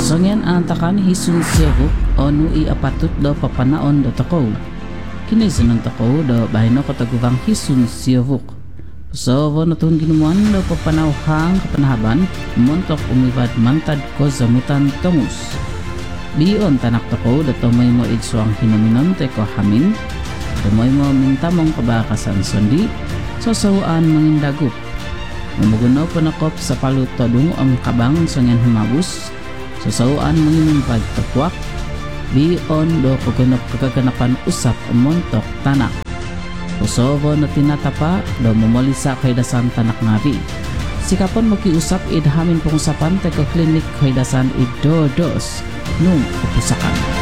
Songyan antakan hisun siyabuk o nui apatut do papanaon do tako. Kinisunang tako do bahino katagubang hisun siyabuk. So no tun ginuan do papanauhang kapanahaban montok umibad mantad ko zamutan tongus. Bion tanak tako do tomoy mo idsuang hinaminon te ko hamin. Tomoy mo mintamong kabakasan sondi. Sosawaan mangindagup. Mumugunaw panakop sa paluto dungo ang kabang songyan humabus. Sosawaan manginumpad tapuak. Bion do kaganapan usap montok tanak. Kosovo na tinatapa do mamolisa kay dasan tanak nabi. Sikapon makiusap idhamin pengusapan teko klinik kay dasan idodos nung upusakan.